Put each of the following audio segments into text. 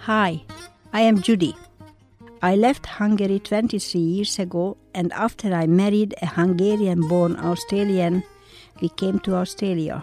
Hi, I am Judy. I left Hungary 23 years ago, and after I married a Hungarian-born Australian, we came to Australia.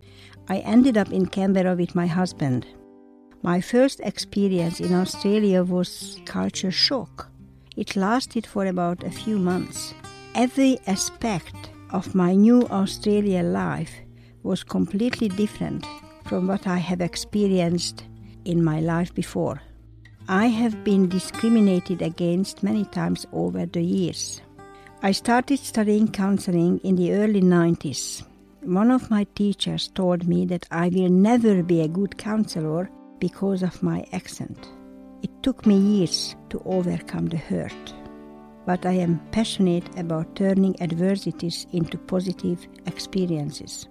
I ended up in Canberra with my husband. My first experience in Australia was culture shock. It lasted for about a few months. Every aspect of my new Australian life was completely different from what I have experienced in my life before. I have been discriminated against many times over the years. I started studying counseling in the early 90s. One of my teachers told me that I will never be a good counselor because of my accent. It took me years to overcome the hurt, but I am passionate about turning adversities into positive experiences.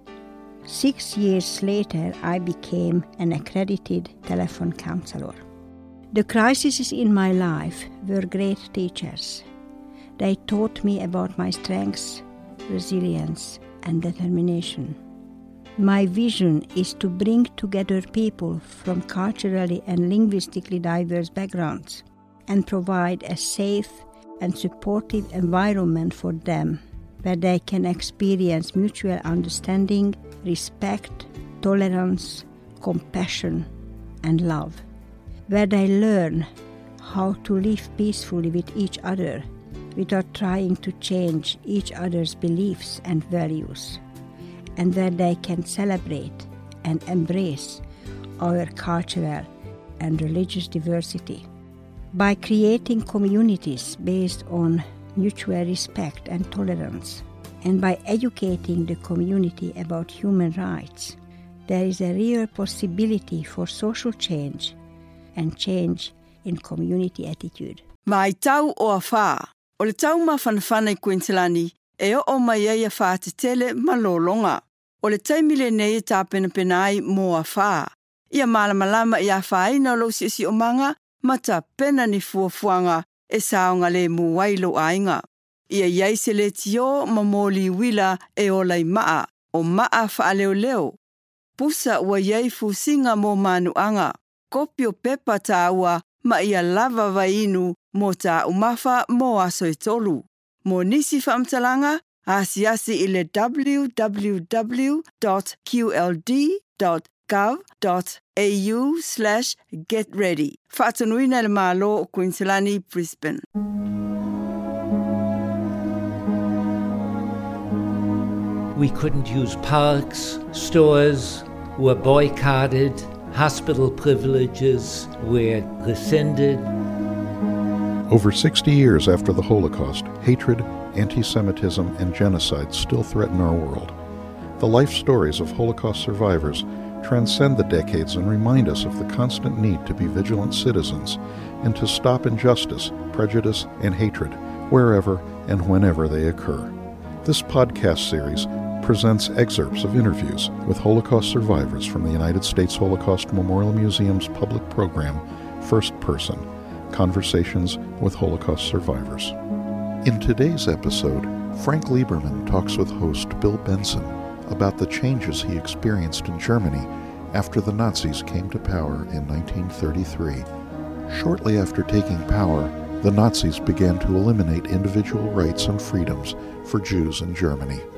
6 years later, I became an accredited telephone counselor. The crises in my life were great teachers. They taught me about my strengths, resilience, and determination. My vision is to bring together people from culturally and linguistically diverse backgrounds and provide a safe and supportive environment for them where they can experience mutual understanding, respect, tolerance, compassion, and love, where they learn how to live peacefully with each other without trying to change each other's beliefs and values, and where they can celebrate and embrace our cultural and religious diversity. By creating communities based on mutual respect and tolerance, and by educating the community about human rights, there is a real possibility for social change and change in community attitude. Mai tau o a whā. O le tau mawhanawhana I Queensland e o mai ai a whā te tele malolonga. O le taimile nei e tāpena penai mō a whā. Ia malamalama I a whāina lo si o manga mata pena ni fuafuanga e saonga le muwailo ainga. Ia iai se le tio mamoli wila e o lai maa, o maa wha leo leo. Pusa ua iai fusinga mō manuanga. Kopio pepa tā ua ma ia lava vainu mō tā umafa mō aso e tolu. Mō nisi whaamtalanga, asiasi I le www.qld.gov.au/getready. Whaatanuina le mālo o Queenslandi, Brisbane. We couldn't use parks, stores were boycotted, hospital privileges were rescinded. Over 60 years after the Holocaust, hatred, anti-Semitism, and genocide still threaten our world. The life stories of Holocaust survivors transcend the decades and remind us of the constant need to be vigilant citizens and to stop injustice, prejudice, and hatred wherever and whenever they occur. This podcast series presents excerpts of interviews with Holocaust survivors from the United States Holocaust Memorial Museum's public program, First Person, Conversations with Holocaust Survivors. In today's episode, Frank Lieberman talks with host Bill Benson about the changes he experienced in Germany after the Nazis came to power in 1933. Shortly after taking power, the Nazis began to eliminate individual rights and freedoms for Jews in Germany.